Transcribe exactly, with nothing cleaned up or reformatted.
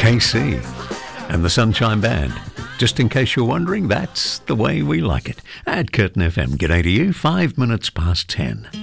K C and the Sunshine Band. Just in case you're wondering, that's the way we like it. At Curtin F M, g'day to you, five minutes past ten.